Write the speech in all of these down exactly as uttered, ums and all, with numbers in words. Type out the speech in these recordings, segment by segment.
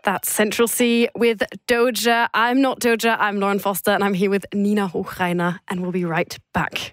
That's Central C with Doja. I'm not Doja, I'm Lauren Foster and I'm here with Nina Hochreiner and we'll be right back.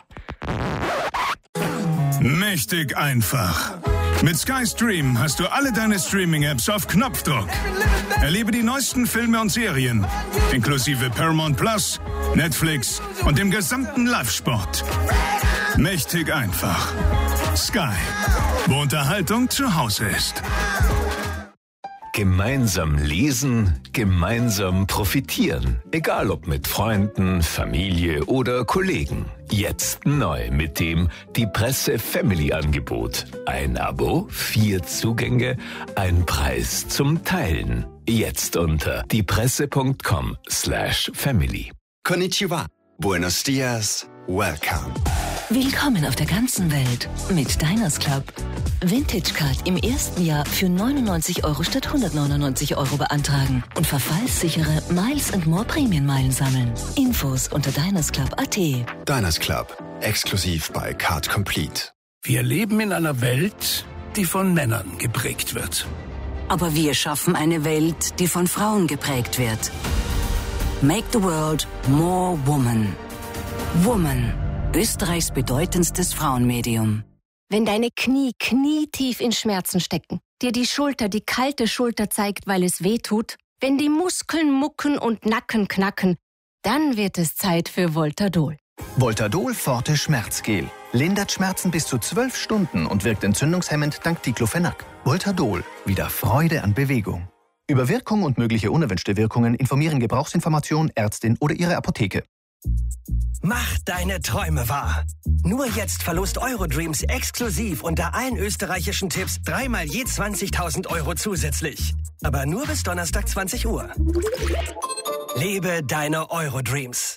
Mächtig einfach. Mit Sky Stream hast du alle deine Streaming-Apps auf Knopfdruck. Erlebe die neuesten Filme und Serien, inklusive Paramount Plus, Netflix und dem gesamten Live-Sport. Mächtig einfach. Sky, wo Unterhaltung zu Hause ist. Gemeinsam lesen, gemeinsam profitieren. Egal ob mit Freunden, Familie oder Kollegen. Jetzt neu mit dem Die Presse Family Angebot. Ein Abo, vier Zugänge, ein Preis zum Teilen. Jetzt unter diepresse.com slash family. Konnichiwa. Buenos dias. Welcome. Willkommen auf der ganzen Welt mit Diners Club. Vintage Card im ersten Jahr für neunundneunzig Euro statt hundertneunundneunzig Euro beantragen und verfallssichere Miles and More Prämienmeilen sammeln. Infos unter diners club punkt a t. Diners Club, exklusiv bei Card Complete. Wir leben in einer Welt, die von Männern geprägt wird. Aber wir schaffen eine Welt, die von Frauen geprägt wird. Make the world more woman. Woman, Österreichs bedeutendstes Frauenmedium. Wenn deine Knie knietief in Schmerzen stecken, dir die Schulter die kalte Schulter zeigt, weil es weh tut, wenn die Muskeln mucken und Nacken knacken, dann wird es Zeit für Voltadol. Voltadol Forte Schmerzgel. Lindert Schmerzen bis zu zwölf Stunden und wirkt entzündungshemmend dank Diclofenac. Voltadol. Wieder Freude an Bewegung. Über Wirkung und mögliche unerwünschte Wirkungen informieren Gebrauchsinformation, Ärztin oder Ihre Apotheke. Mach deine Träume wahr. Nur jetzt Verlust Eurodreams exklusiv unter allen österreichischen Tipps dreimal je zwanzigtausend Euro zusätzlich. Aber nur bis Donnerstag zwanzig Uhr. Lebe deine Eurodreams.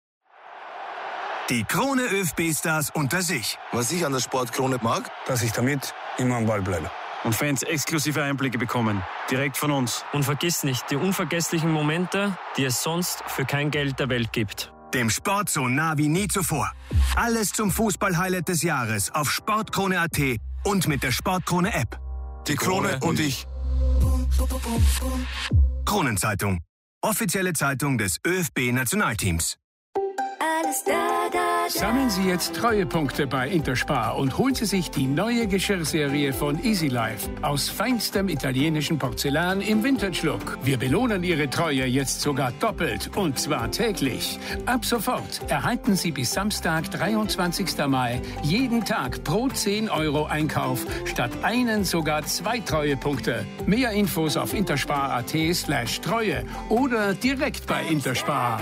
Die Krone ÖFB-Stars unter sich. Was ich an der Sportkrone mag, dass ich damit immer am Ball bleibe. Und Fans exklusive Einblicke bekommen, direkt von uns. Und vergiss nicht die unvergesslichen Momente, die es sonst für kein Geld der Welt gibt. Dem Sport so nah wie nie zuvor. Alles zum Fußball-Highlight des Jahres auf sportkrone punkt a t und mit der Sportkrone-App. Die Krone und ich. Kronenzeitung. Offizielle Zeitung des ÖFB-Nationalteams. Alles da, da, da. Sammeln Sie jetzt Treuepunkte bei Interspar und holen Sie sich die neue Geschirrserie von Easy Life aus feinstem italienischen Porzellan im Vintage-Look. Wir belohnen Ihre Treue jetzt sogar doppelt und zwar täglich. Ab sofort erhalten Sie bis Samstag, dreiundzwanzigsten Mai, jeden Tag pro zehn Euro Einkauf statt einen sogar zwei Treuepunkte. Mehr Infos auf interspar punkt a t slash Treue oder direkt bei Interspar.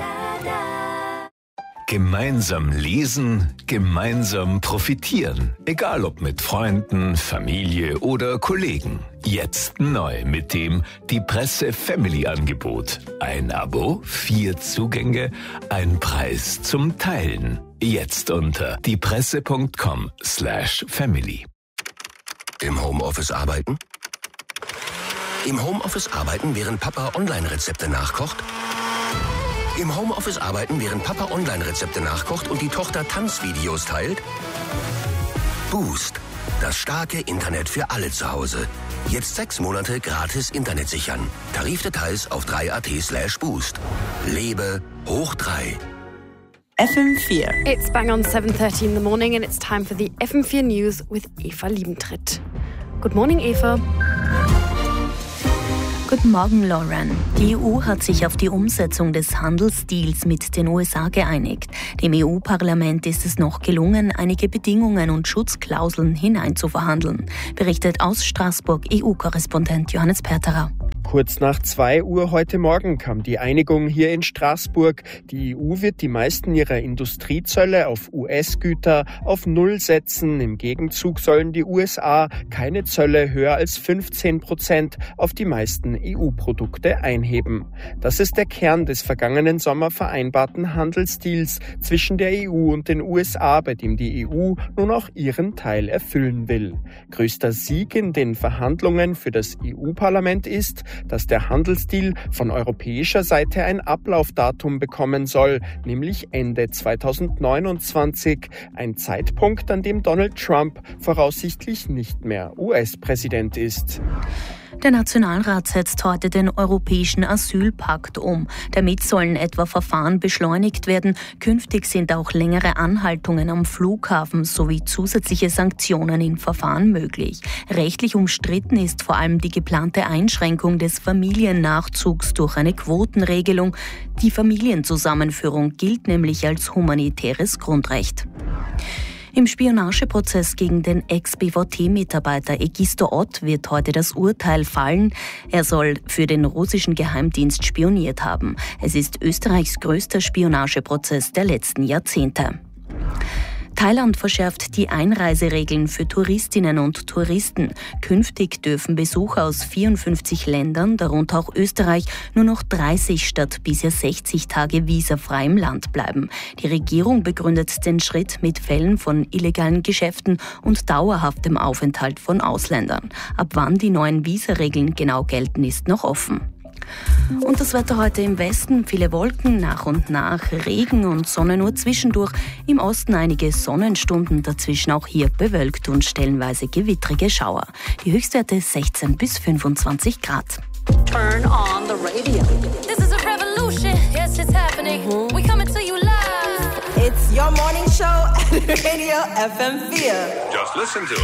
Gemeinsam lesen, gemeinsam profitieren. Egal ob mit Freunden, Familie oder Kollegen. Jetzt neu mit dem Die Presse Family Angebot. Ein Abo, vier Zugänge, ein Preis zum Teilen. Jetzt unter diepresse.com slash family. Im Homeoffice arbeiten? Im Homeoffice arbeiten, während Papa Online-Rezepte nachkocht? Im Homeoffice arbeiten, während Papa Online-Rezepte nachkocht und die Tochter Tanzvideos teilt? Boost. Das starke Internet für alle zu Hause. Jetzt sechs Monate gratis Internet sichern. Tarifdetails auf drei punkt a t slash boost. Lebe hoch drei. F M vier. It's bang on seven thirty in the morning and it's time for the F M vier News with Eva Liebentritt. Good morning, Eva. Guten Morgen, Lauren. Die E U hat sich auf die Umsetzung des Handelsdeals mit den U S A geeinigt. Dem E U-Parlament ist es noch gelungen, einige Bedingungen und Schutzklauseln hineinzuverhandeln, berichtet aus Straßburg E U-Korrespondent Johannes Perterer. Kurz nach zwei Uhr heute Morgen kam die Einigung hier in Straßburg. Die E U wird die meisten ihrer Industriezölle auf U S-Güter auf Null setzen. Im Gegenzug sollen die U S A keine Zölle höher als fünfzehn Prozent auf die meisten E U-Produkte einheben. Das ist der Kern des vergangenen Sommer vereinbarten Handelsdeals zwischen der E U und den U S A, bei dem die E U nun auch ihren Teil erfüllen will. Größter Sieg in den Verhandlungen für das E U-Parlament ist, dass der Handelsdeal von europäischer Seite ein Ablaufdatum bekommen soll, nämlich Ende zweitausendneunundzwanzig, ein Zeitpunkt, an dem Donald Trump voraussichtlich nicht mehr U S-Präsident ist. Der Nationalrat setzt heute den Europäischen Asylpakt um. Damit sollen etwa Verfahren beschleunigt werden. Künftig sind auch längere Anhaltungen am Flughafen sowie zusätzliche Sanktionen in Verfahren möglich. Rechtlich umstritten ist vor allem die geplante Einschränkung des Familiennachzugs durch eine Quotenregelung. Die Familienzusammenführung gilt nämlich als humanitäres Grundrecht. Im Spionageprozess gegen den Ex-B V T-Mitarbeiter Egisto Ott wird heute das Urteil fallen. Er soll für den russischen Geheimdienst spioniert haben. Es ist Österreichs größter Spionageprozess der letzten Jahrzehnte. Thailand verschärft die Einreiseregeln für Touristinnen und Touristen. Künftig dürfen Besucher aus vierundfünfzig Ländern, darunter auch Österreich, nur noch dreißig statt bisher sechzig Tage visafrei im Land bleiben. Die Regierung begründet den Schritt mit Fällen von illegalen Geschäften und dauerhaftem Aufenthalt von Ausländern. Ab wann die neuen Visaregeln genau gelten, ist noch offen. Und das Wetter heute im Westen, viele Wolken, nach und nach Regen und Sonne nur zwischendurch. Im Osten einige Sonnenstunden, dazwischen auch hier bewölkt und stellenweise gewittrige Schauer. Die Höchstwerte sechzehn bis fünfundzwanzig Grad. Turn on the radio. This is a revolution. Yes, it's happening. Mm-hmm. We coming to you live. It's your morning show at Radio F M vier. Just listen to